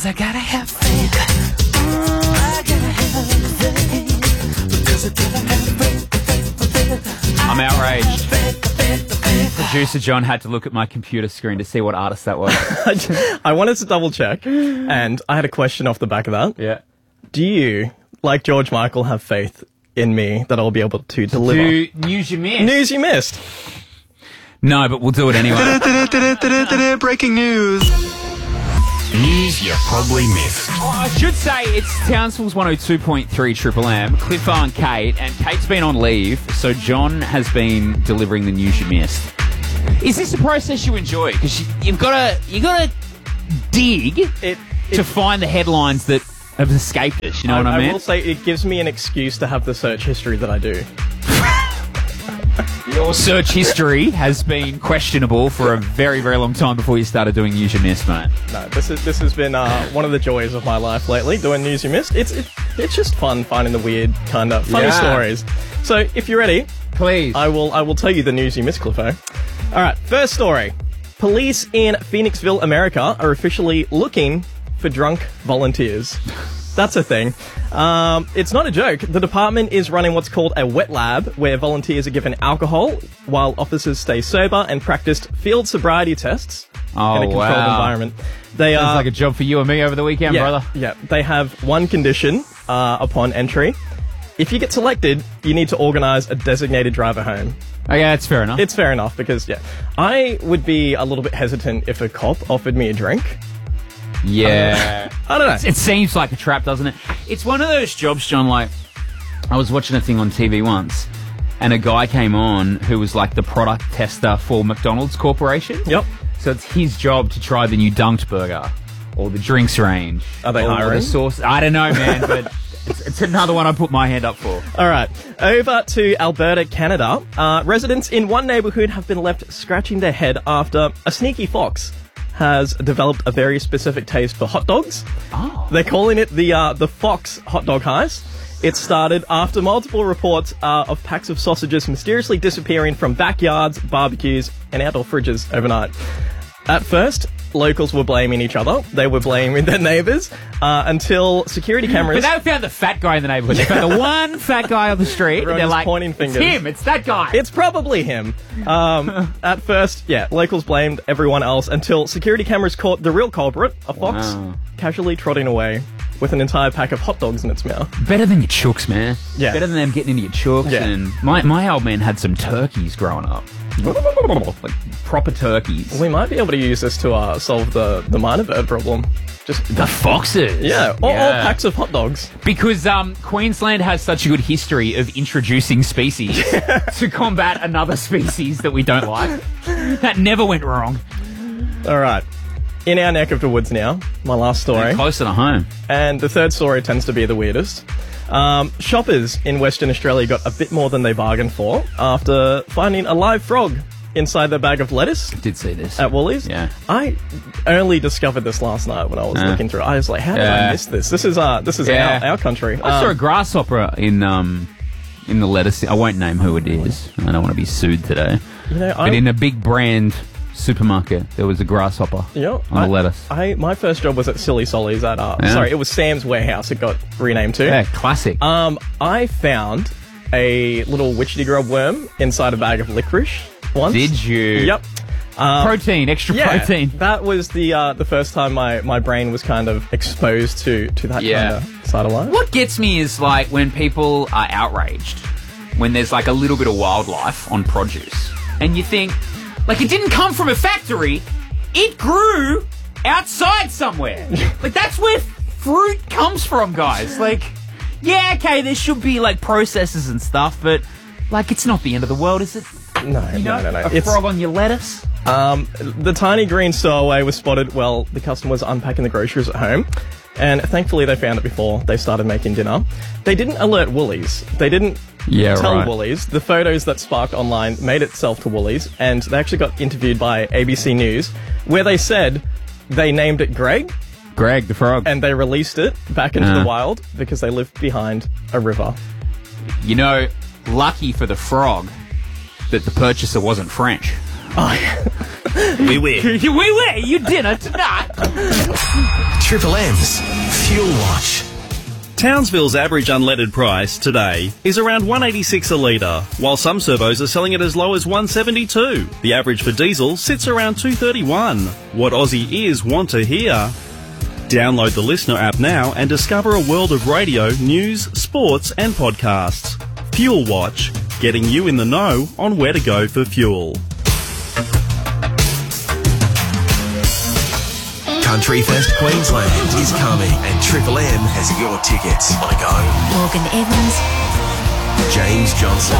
'Cause I gotta have faith. I gotta have faith. Because I gotta have faith. I'm outraged. Producer John had to look at my computer screen to see what artist that was. I wanted to double check, and I had a question off the back of that. Yeah. Do you, like George Michael, have faith in me that I'll be able to deliver? Do news you missed. News you missed. No, but we'll do it anyway. Breaking news. News you probably missed. I should say it's Townsville's 102.3 Triple M, Cliffo and Kate, and Kate's been on leave, so John has been delivering the news you missed. Is this a process you enjoy? Because you gotta dig to find the headlines that have escaped us. You know what I mean? I will say it gives me an excuse to have the search history that I do. Your search history has been questionable for a very, very long time before you started doing News You Missed, mate. No, this has been one of the joys of my life lately, doing News You Missed. It's just fun finding the weird, kind of funny stories. So, if you're ready, please, I will tell you the News You Missed, Cliffo. All right, first story. Police in Phoenixville, America, are officially looking for drunk volunteers. That's a thing. It's not a joke. The department is running what's called a wet lab, where volunteers are given alcohol while officers stay sober and practiced field sobriety tests in a controlled environment. Sounds like a job for you and me over the weekend, brother. Yeah, they have one condition upon entry. If you get selected, you need to organise a designated driver home. Okay, that's fair enough. It's fair enough because, I would be a little bit hesitant if a cop offered me a drink. Yeah. I don't know. It seems like a trap, doesn't it? It's one of those jobs, John, like, I was watching a thing on TV once, and a guy came on who was like the product tester for McDonald's Corporation. Yep. So it's his job to try the new Dunked burger or the drinks range. Are they or hiring? the sauce. I don't know, man, but it's another one I put my hand up for. All right. Over to Alberta, Canada. Residents in one neighbourhood have been left scratching their head after a sneaky fox has developed a very specific taste for hot dogs. Oh. They're calling it the Fox hot dog heist. It started after multiple reports of packs of sausages mysteriously disappearing from backyards, barbecues, and outdoor fridges overnight. At first, locals were blaming each other. They were blaming their neighbours until security cameras... But they found the fat guy in the neighbourhood. They found the one fat guy on the street. Everyone They're was like, pointing fingers. It's him. It's that guy. It's probably him. At first, locals blamed everyone else until security cameras caught the real culprit, a fox, casually trotting away with an entire pack of hot dogs in its mouth. Better than your chooks, man. Yeah. Better than them getting into your chooks. Yeah. And my old man had some turkeys growing up. Like proper turkeys. We might be able to use this to solve the minor bird problem. Just the foxes. Yeah, or packs of hot dogs. Because Queensland has such a good history of introducing species to combat another species that we don't like. That never went wrong. All right. In our neck of the woods now, my last story. And closer to home. And the third story tends to be the weirdest. Shoppers in Western Australia got a bit more than they bargained for after finding a live frog inside their bag of lettuce. I did see this. At Woolies. Yeah. I only discovered this last night when I was looking through it. I was like, how did I miss this? This is our country. I saw a grasshopper in the lettuce. I won't name who it is. I don't want to be sued today. But in a big brand supermarket, there was a grasshopper on the lettuce. My first job was at Silly Solly's at it was Sam's Warehouse. It got renamed too. Yeah, classic. I found a little witch digger worm inside a bag of licorice once. Did you? Yep. Protein, extra protein. That was the first time my brain was kind of exposed to that kind of side of life. What gets me is like when people are outraged when there's like a little bit of wildlife on produce, and you think, like, it didn't come from a factory, it grew outside somewhere. Like, that's where fruit comes from, guys. Like, yeah, okay, there should be like processes and stuff, but like, it's not the end of the world, is it? No. A frog on your lettuce? The tiny green stowaway was spotted while the customer was unpacking the groceries at home, and thankfully they found it before they started making dinner. They didn't alert Woolies. They didn't tell Woolies. The photos that sparked online made itself to Woolies, and they actually got interviewed by ABC News, where they said they named it Greg. Greg the frog. And they released it back into the wild because they lived behind a river. You know, lucky for the frog that the purchaser wasn't French. Oh, yeah. Oui, oui. You dinner tonight. Triple M's Fuel Watch. Townsville's average unleaded price today is around $1.86 a litre, while some servos are selling it as low as $1.72. The average for diesel sits around $2.31. What Aussie ears want to hear? Download the Listener app now and discover a world of radio, news, sports and podcasts. Fuel Watch, getting you in the know on where to go for fuel. Country Fest Queensland is coming and Triple M has your tickets. Want to go? Morgan Evans, James Johnson.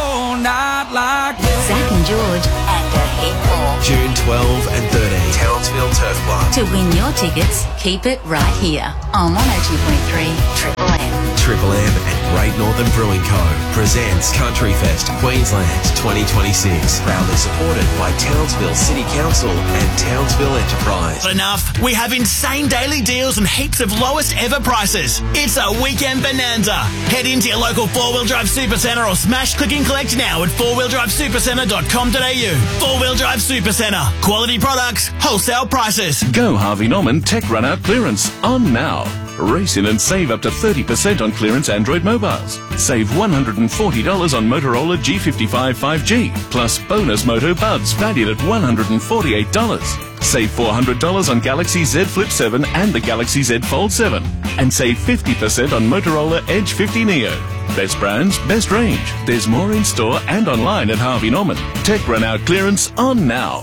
Zach and George, and a heap more. June 12 and 13, Townsville Turf Club. To win your tickets, keep it right here on 102.3 Triple M. Triple M and Great Northern Brewing Co. presents Country Fest Queensland 2026. Proudly supported by Townsville City Council and Townsville Enterprise. Enough. We have insane daily deals and heaps of lowest ever prices. It's a weekend bonanza. Head into your local 4-wheel drive supercentre or smash click and collect now at 4wheeldrivesupercentre.com.au. 4-wheel drive supercentre. Quality products, wholesale prices. Go Harvey Norman Tech Run Out clearance on now. Race in and save up to 30% on clearance Android mobiles. Save $140 on Motorola G55 5G, plus bonus Moto Buds valued at $148. Save $400 on Galaxy Z Flip 7 and the Galaxy Z Fold 7. And save 50% on Motorola Edge 50 Neo. Best brands, best range. There's more in store and online at Harvey Norman. Tech Run Out clearance on now.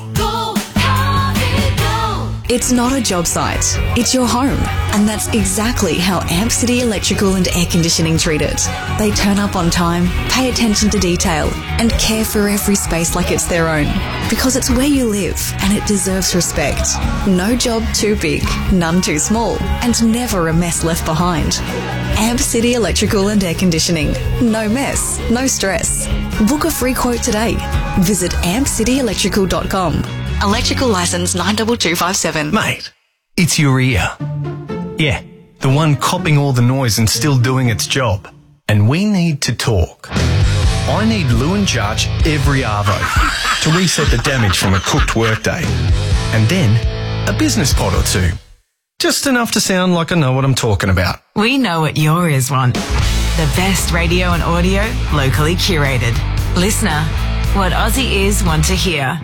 It's not a job site, it's your home. And that's exactly how Amp City Electrical and Air Conditioning treat it. They turn up on time, pay attention to detail, and care for every space like it's their own. Because it's where you live, and it deserves respect. No job too big, none too small, and never a mess left behind. Amp City Electrical and Air Conditioning. No mess, no stress. Book a free quote today. Visit ampcityelectrical.com. Electrical license 92257. Mate, it's your ear. Yeah, the one copping all the noise and still doing its job. And we need to talk. I need Lewin Charge every arvo to reset the damage from a cooked workday. And then a business pod or two. Just enough to sound like I know what I'm talking about. We know what your ears want. The best radio and audio, locally curated. Listener, what Aussie ears want to hear.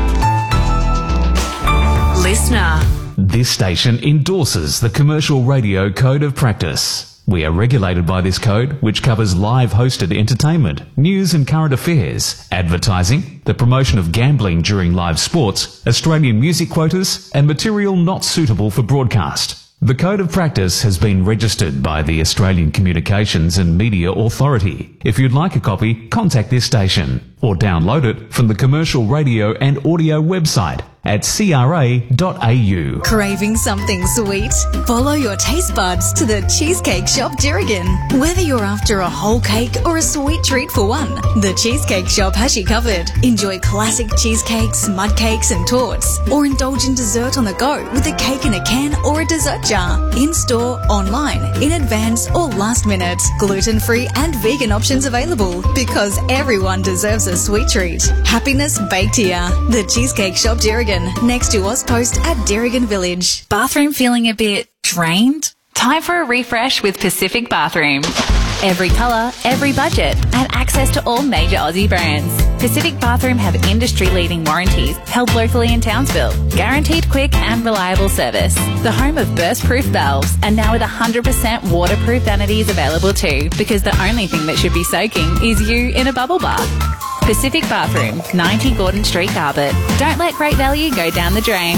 Listener. This station endorses the Commercial Radio Code of Practice. We are regulated by this code, which covers live hosted entertainment, news and current affairs, advertising, the promotion of gambling during live sports, Australian music quotas, and material not suitable for broadcast. The Code of Practice has been registered by the Australian Communications and Media Authority. If you'd like a copy, contact this station or download it from the Commercial Radio and Audio website at cra.au. Craving something sweet? Follow your taste buds to the Cheesecake Shop Dirrigan. Whether you're after a whole cake or a sweet treat for one, the Cheesecake Shop has you covered. Enjoy classic cheesecakes, mud cakes and torts, or indulge in dessert on the go with a cake in a can or a dessert jar. In-store, online, in advance or last minute. Gluten-free and vegan options available because everyone deserves a sweet treat. Happiness baked here. The Cheesecake Shop Dirrigan, next to Ozpost at Dirrigan Village. Bathroom feeling a bit drained? Time for a refresh with Pacific Bathroom. Every colour, every budget, and access to all major Aussie brands. Pacific Bathroom have industry-leading warranties held locally in Townsville. Guaranteed quick and reliable service. The home of burst-proof valves, and now with 100% waterproof vanities available too, because the only thing that should be soaking is you in a bubble bath. Pacific Bathroom, 90 Gordon Street, Carbet. Don't let great value go down the drain.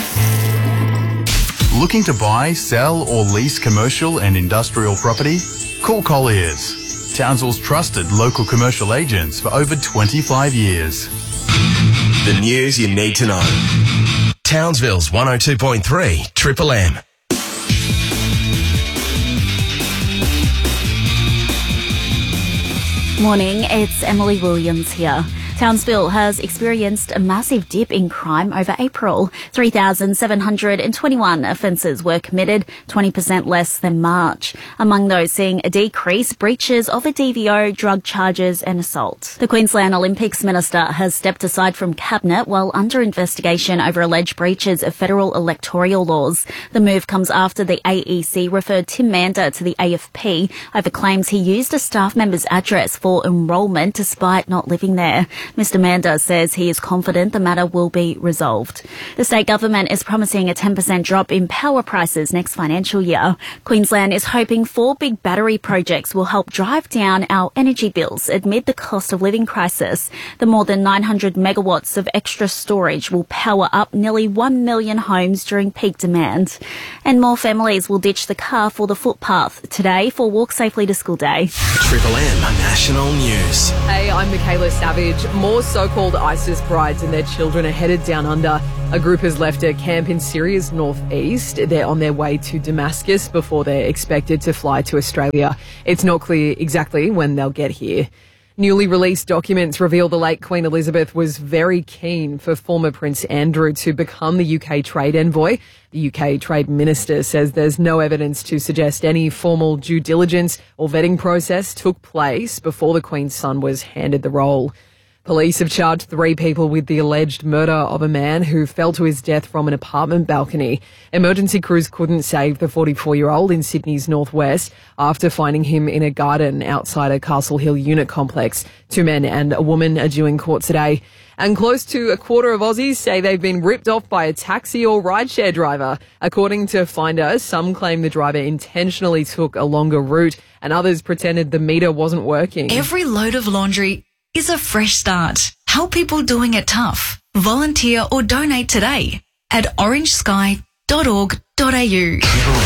Looking to buy, sell or lease commercial and industrial property? Call Colliers, Townsville's trusted local commercial agents for over 25 years. The news you need to know. Townsville's 102.3 Triple M. Morning, it's Emily Williams here. Townsville has experienced a massive dip in crime over April. 3,721 offences were committed, 20% less than March. Among those seeing a decrease, breaches of a DVO, drug charges and assault. The Queensland Olympics Minister has stepped aside from Cabinet while under investigation over alleged breaches of federal electoral laws. The move comes after the AEC referred Tim Mander to the AFP over claims he used a staff member's address for enrolment despite not living there. Mr. Mander says he is confident the matter will be resolved. The state government is promising a 10% drop in power prices next financial year. Queensland is hoping 4 big battery projects will help drive down our energy bills amid the cost of living crisis. The more than 900 megawatts of extra storage will power up nearly 1 million homes during peak demand. And more families will ditch the car for the footpath today for Walk Safely to School Day. Triple M National News. Hey, I'm Michaela Savage. More so-called ISIS brides and their children are headed down under. A group has left a camp in Syria's northeast. They're on their way to Damascus before they're expected to fly to Australia. It's not clear exactly when they'll get here. Newly released documents reveal the late Queen Elizabeth was very keen for former Prince Andrew to become the UK trade envoy. The UK Trade Minister says there's no evidence to suggest any formal due diligence or vetting process took place before the Queen's son was handed the role. Police have charged 3 people with the alleged murder of a man who fell to his death from an apartment balcony. Emergency crews couldn't save the 44-year-old in Sydney's northwest after finding him in a garden outside a Castle Hill unit complex. 2 men and a woman are due in court today. And close to a quarter of Aussies say they've been ripped off by a taxi or rideshare driver. According to Finder, some claim the driver intentionally took a longer route and others pretended the meter wasn't working. Every load of laundry is a fresh start. Help people doing it tough. Volunteer or donate today at orangesky.org.au.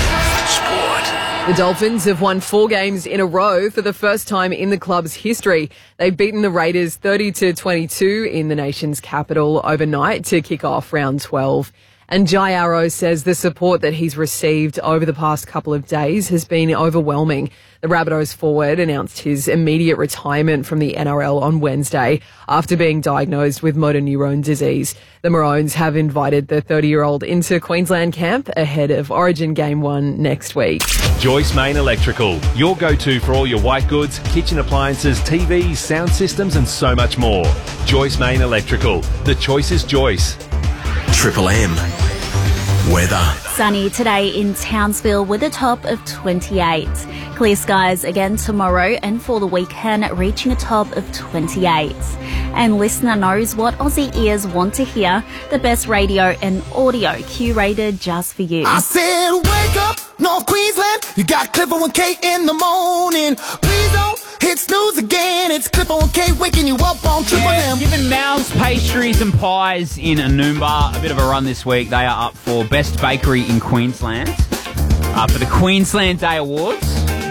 The Dolphins have won 4 games in a row for the first time in the club's history. They've beaten the Raiders 30-22 in the nation's capital overnight to kick off round 12. And Jai Arrow says the support that he's received over the past couple of days has been overwhelming. The Rabbitohs forward announced his immediate retirement from the NRL on Wednesday after being diagnosed with motor neurone disease. The Maroons have invited the 30-year-old into Queensland camp ahead of Origin Game 1 next week. Joyce Main Electrical, your go-to for all your white goods, kitchen appliances, TVs, sound systems and so much more. Joyce Main Electrical. The choice is Joyce. Triple M weather. Sunny today in Townsville with a top of 28. Clear skies again tomorrow and for the weekend reaching a top of 28. And listener knows what Aussie ears want to hear. The best radio and audio curated just for you. I said wake up, North Queensland. You got Cliff on K in the morning. Please don't hit snooze again. It's Cliff on K waking you up on Triple M. Giving Mal's Pastries and Pies in Anoomba a bit of a run this week. They are up for Best Bakery in Queensland for the Queensland Day Awards.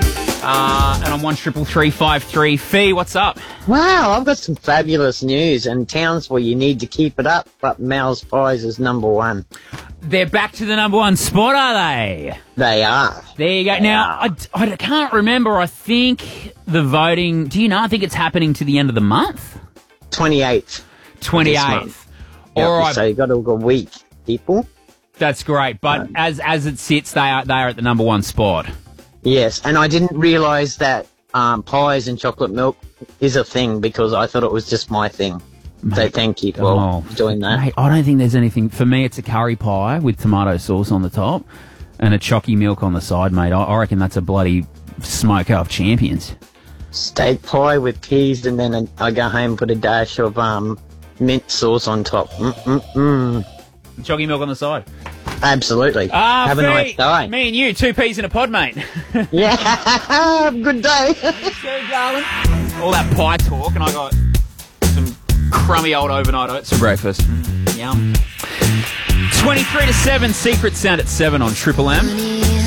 And I'm 133353. Fee, what's up? Wow, I've got some fabulous news. And Townsville, you need to keep it up, but Mal's Pies is number 1. They're back to the number 1 spot, are they? They are. There you go. Now, I can't remember. I think the voting, do you know? I think it's happening to the end of the month. 28th. 28th. All right. So you've got a week, people. That's great. But as it sits, they are at the number 1 spot. Yes, and I didn't realise that pies and chocolate milk is a thing because I thought it was just my thing. Mate, so thank you for doing that. Mate, I don't think there's anything... For me, it's a curry pie with tomato sauce on the top and a chocky milk on the side, mate. I reckon that's a bloody smoker of champions. Steak pie with peas and then I go home and put a dash of mint sauce on top. Chocky milk on the side. Absolutely. Have a nice day. Me and you, 2 peas in a pod, mate. Yeah, good day. Go, darling. All that pie talk, and I got some crummy old overnight oats for breakfast. Yum. 23 to 7, Secret Sound at 7 on Triple M.